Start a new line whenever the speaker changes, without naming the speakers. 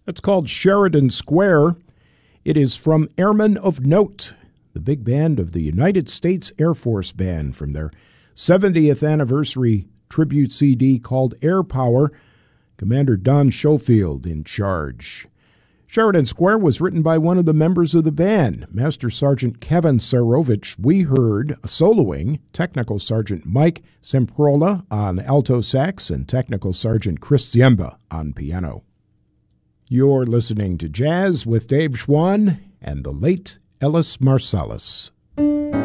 That's called Sheridan Square. It is from Airmen of Note, the big band of the United States Air Force Band, from their 70th anniversary tribute CD called Air Power. Commander Don Schofield in charge. Sheridan Square was written by one of the members of the band, Master Sergeant Kevin Sarovich. We heard soloing Technical Sergeant Mike Semprola on alto sax and Technical Sergeant Chris Ziemba on piano. You're listening to Jazz with Dave Schwann and the late Ellis Marsalis.